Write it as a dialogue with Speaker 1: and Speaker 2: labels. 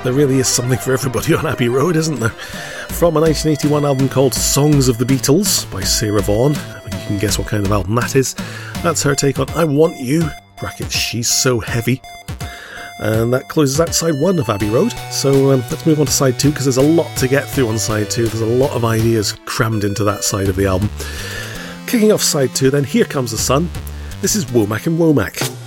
Speaker 1: There really is something for everybody on Abbey Road, isn't there? From a 1981 album called Songs of the Beatles by Sarah Vaughan. You can guess what kind of album that is. That's her take on I Want You, brackets She's So Heavy. And that closes out side 1 of Abbey Road. So let's move on to side 2, because there's a lot to get through on side 2. There's a lot of ideas crammed into that side of the album. Kicking off side 2 then, Here Comes the Sun. This is Womack and Womack.